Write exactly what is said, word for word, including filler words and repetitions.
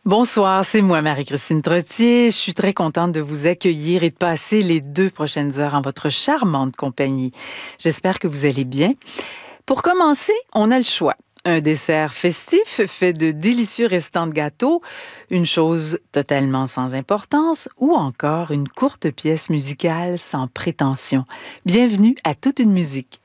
Bonsoir, c'est moi, Marie-Christine Trottier. Je suis très contente de vous accueillir et de passer les deux prochaines heures en votre charmante compagnie. J'espère que vous allez bien. Pour commencer, on a le choix. Un dessert festif fait de délicieux restants de gâteau, une chose totalement sans importance ou encore une courte pièce musicale sans prétention. Bienvenue à Toute une musique.